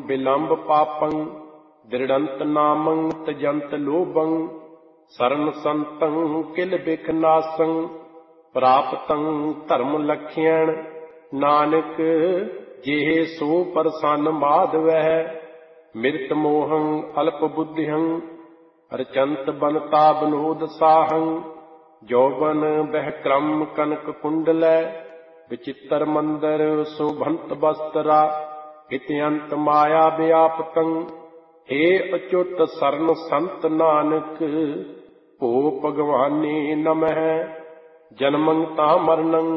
विलम्ब पापं दृढ़ंत नामं तजंत लोभं शरण संतं किल बिख नासं प्राप्तं धर्म लक्ष्यण नानक जेह सो प्रसन्न माधवः मृत मोहं अल्प बुद्धिहं रचंत बनता विनोद साहं जौवन बह क्रम कनक कुंडल विचित्र मंदर शोभंत वस्त्रा हित्यंत माया व्यापतं हे अच्युत शरण संत नानक भो भगवानी नमः जन्मं ता मरणं